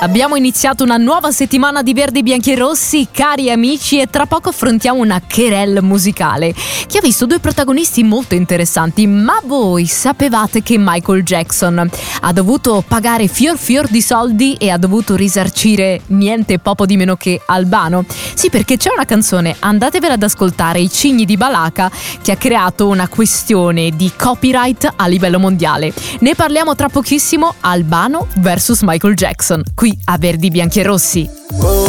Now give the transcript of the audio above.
Abbiamo iniziato una nuova settimana di Verdi Bianchi e Rossi, cari amici, e tra poco affrontiamo una querelle musicale che ha visto due protagonisti molto interessanti. Ma voi sapevate che Michael Jackson ha dovuto pagare fior di soldi e ha dovuto risarcire niente poco di meno che Albano? Sì, perché c'è una canzone, andatevela ad ascoltare, I Cigni di Balaka, che ha creato una questione di copyright a livello mondiale. Ne parliamo tra pochissimo. Albano vs Michael Jackson, qui a Verdi Bianchi e Rossi.